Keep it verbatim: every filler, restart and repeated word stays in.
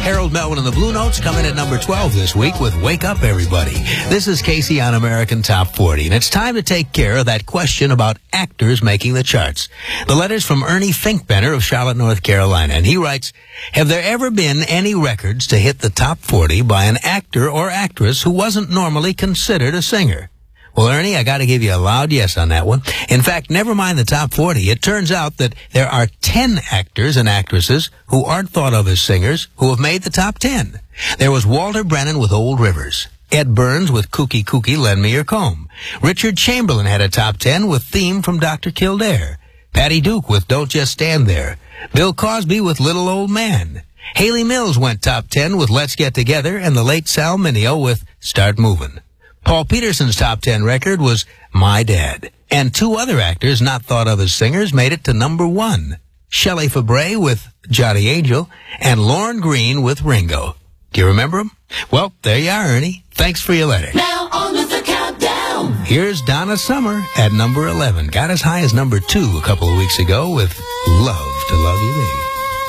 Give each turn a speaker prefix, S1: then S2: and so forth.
S1: Harold Melvin and the Blue Notes come in at number twelve this week with Wake Up Everybody. This is Casey on American Top forty, and it's time to take care of that question about actors making the charts. The letter's from Ernie Finkbener of Charlotte, North Carolina, and he writes, have there ever been any records to hit the top forty by an actor or actress who wasn't normally considered a singer? Well, Ernie, I got to give you a loud yes on that one. In fact, never mind the top forty. It turns out that there are ten actors and actresses who aren't thought of as singers who have made the top ten. There was Walter Brennan with Old Rivers, Ed Burns with Kooky Kooky Lend Me Your Comb. Richard Chamberlain had a top ten with Theme from Doctor Kildare. Patty Duke with Don't Just Stand There. Bill Cosby with Little Old Man. Haley Mills went top ten with Let's Get Together, and the late Sal Mineo with Start Movin'. Paul Peterson's top ten record was My Dad. And two other actors not thought of as singers made it to number one. Shelley Fabre with Johnny Angel and Lorne Green with Ringo. Do you remember them? Well, there you are, Ernie. Thanks for your letter.
S2: Now on with the countdown.
S1: Here's Donna Summer at number eleven. Got as high as number two a couple of weeks ago with Love to Love